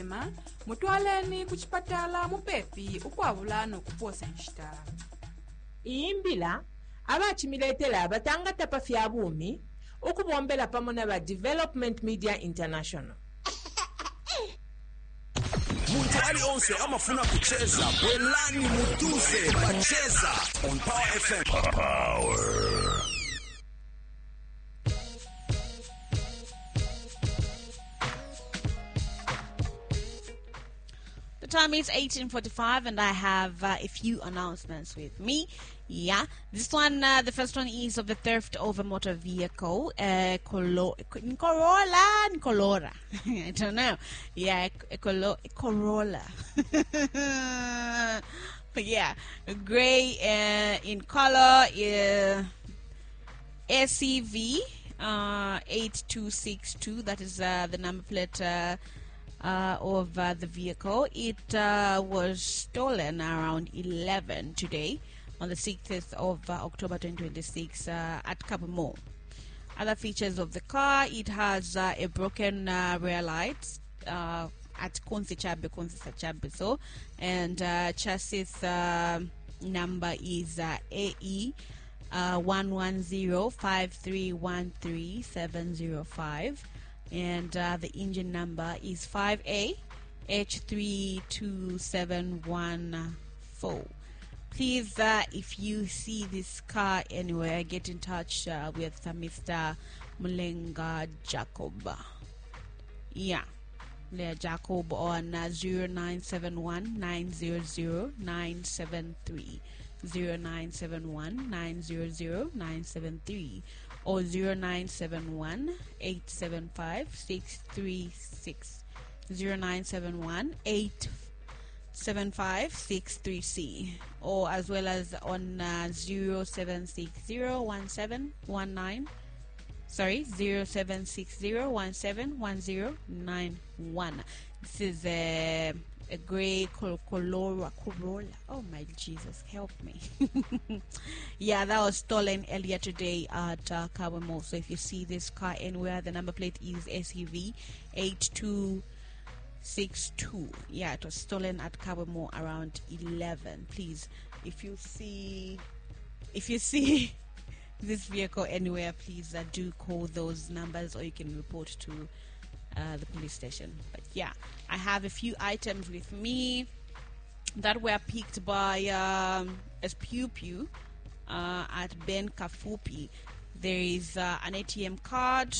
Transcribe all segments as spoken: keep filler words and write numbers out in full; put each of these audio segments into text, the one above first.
mapema mutwaleni ku chipatala mupepi ukwavula nokuposa nxitala. iyimbila abachimiletela abatangata pafya bumi ukubombela pamona ba Development Media International. Muntu ali onse amafuna kucheza bwelani mutuze bacheza on Power F M. Power. The time is eighteen forty-five and I have uh, a few announcements with me. Yeah, this one, uh, the first one is of the theft of a motor vehicle, uh, Colo- Corolla, Colora. I don't know. Yeah, a Colo- Corolla. But yeah, gray uh, in color, uh, S C V uh, eight two six two. That is uh, the number plate uh, uh, of uh, the vehicle. It uh, was stolen around eleven today, on the sixth of uh, October twenty twenty-six uh, at Kabamo. Other features of the car: it has uh, a broken uh, rear light uh, at Konsi Chabe, Konsi Sachabe, so, and uh, chassis uh, number is uh, A E uh, one one zero five three one three seven zero five, and uh, the engine number is five A H three two seven one four. Please, uh, if you see this car anywhere, get in touch uh, with uh, Mister Mulenga Jacob. Yeah, Mulenga Jacob on uh, zero nine seven one nine zero zero nine seven three, zero nine seven one nine zero zero nine seven three, or zero nine seven one eight seven five six three six, zero nine seven one eight seven five six three C, or as well as on uh, zero seven six zero one seven one nine, sorry, zero seven six zero one seven one zero nine one. This is a, a gray Col- Corolla. Corolla. Oh my Jesus, help me. Yeah, that was stolen earlier today at uh, Kabamo. So if you see this car anywhere, the number plate is S U V eight two six two. Yeah, it was stolen at Kabamo around eleven. Please, if you see if you see this vehicle anywhere, please uh, do call those numbers, or you can report to uh, the police station. But yeah, I have a few items with me that were picked by um, a Pew Pew uh, at Ben Kafupi. There is uh, an A T M card,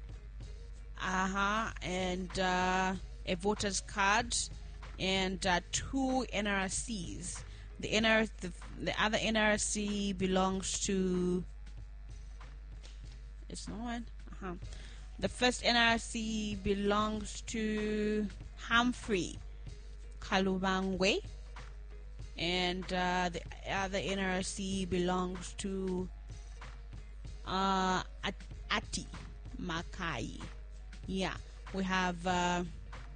uh-huh, and uh, a voter's card, and uh, two N R Cs. The, N R, the, the other N R C belongs to, it's not one. Uh-huh. The first N R C belongs to Humphrey Kalubangwe, and uh, the other N R C belongs to uh, At- Ati Makai. Yeah, we have uh,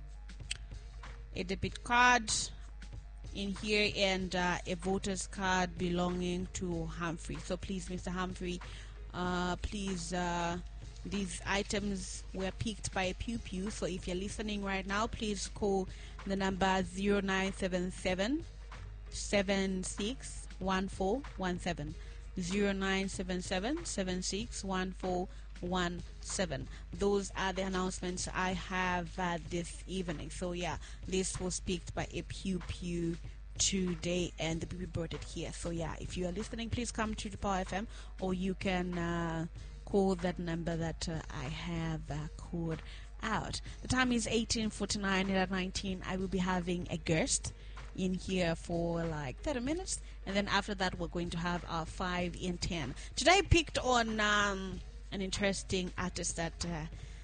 a debit card in here, and uh, a voter's card belonging to Humphrey. So please, Mister Humphrey, uh, please, uh, these items were picked by a Pew Pew. So if you're listening right now, please call the number zero nine seven seven seven six one four one seven, zero nine seven seven seven six one four one seven. Those are the announcements I have uh, this evening. So yeah, this was picked by a Pew Pew today, and the people brought it here. So yeah, if you are listening, please come to the Power F M, or you can uh, call that number that uh, I have uh, called out. The time is eighteen forty-nine. At nineteen, I will be having a guest in here for like thirty minutes, and then after that we're going to have our five in ten. Today I picked on um, an interesting artist that uh,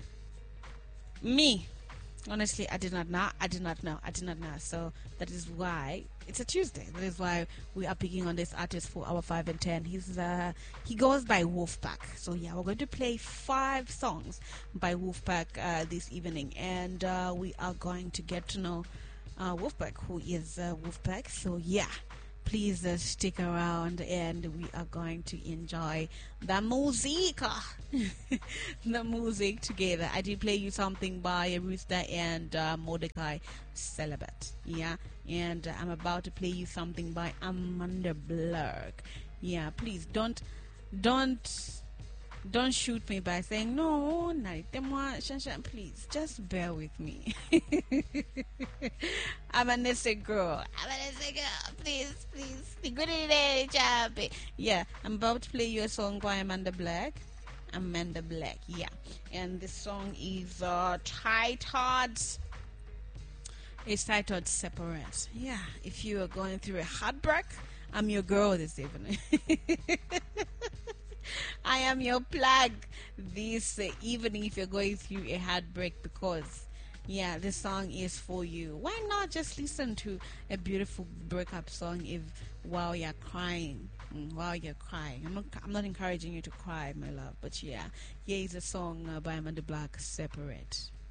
me honestly I did not know I did not know I did not know so that is why it's a Tuesday. That is why we are picking on this artist for our five and ten. He's uh, he goes by Wolfpack. So yeah, we're going to play five songs by Wolfpack uh, this evening, and uh, we are going to get to know uh, Wolfpack, who is uh, Wolfpack. So yeah, please uh, stick around, and we are going to enjoy the music, the music together. I did play you something by Rooster and uh, Mordecai Celibate, yeah, and uh, I'm about to play you something by Amanda Black. Yeah, please don't, don't. Don't shoot me by saying no, Naritemwa, Shanshan, please just bear with me. I'm a Nessa girl. I'm a Nessa girl. Please, please. Yeah, I'm about to play you a song by Amanda Black. Amanda Black, yeah. And this song is uh, titled, it's titled Separate. Yeah, if you are going through a heartbreak, I'm your girl this evening. I am your plug this uh, evening if you're going through a heartbreak, because yeah, this song is for you. Why not just listen to a beautiful breakup song if while you're crying, mm, while you're crying. I'm not, I'm not encouraging you to cry, my love, but yeah, here is a song uh, by Amanda Black, Separate.